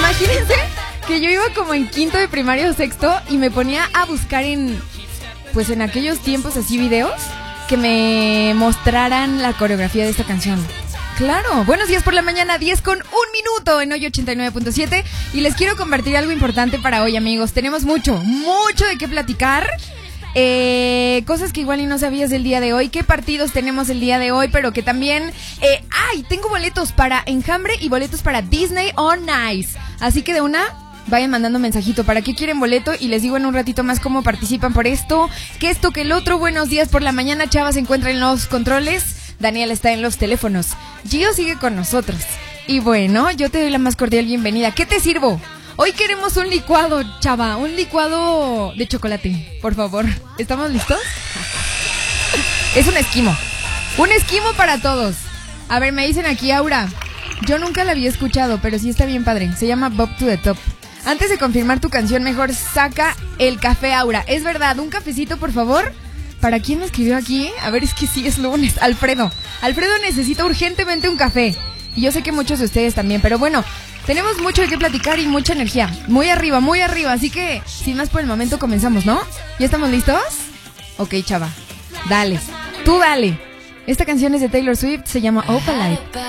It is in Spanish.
Imagínense que yo iba como en quinto de primaria o sexto y me ponía a buscar en aquellos tiempos así videos que me mostraran la coreografía de esta canción. Claro, buenos días por la mañana, 10 con 1 minuto en hoy 89.7 y les quiero compartir algo importante para hoy, amigos. Tenemos mucho de qué platicar. Cosas que igual y no sabías del día de hoy, qué partidos tenemos el día de hoy, pero que también tengo boletos para Enjambre y boletos para Disney on Ice, así que de una vayan mandando mensajito para qué quieren boleto y les digo en un ratito más cómo participan por esto, que el otro. Buenos días por la mañana. Chava se encuentra en los controles, Daniel está en los teléfonos, Gio sigue con nosotros y bueno, yo te doy la más cordial bienvenida. ¿Qué te sirvo? Hoy queremos un licuado, Chava, un licuado de chocolate, por favor. ¿Estamos listos? Es un esquimo para todos. A ver, me dicen aquí, Aura, yo nunca la había escuchado, pero sí está bien padre. Se llama Bob to the Top. Antes de confirmar tu canción, mejor saca el café, Aura. Es verdad, un cafecito, por favor. ¿Para quién me escribió aquí? A ver, es que sí, es lunes. Alfredo necesita urgentemente un café. Y yo sé que muchos de ustedes también, pero bueno, tenemos mucho de qué platicar y mucha energía. Muy arriba, así que sin más por el momento comenzamos, ¿no? ¿Ya estamos listos? Ok, Chava, dale, tú dale. Esta canción es de Taylor Swift, se llama Opalite.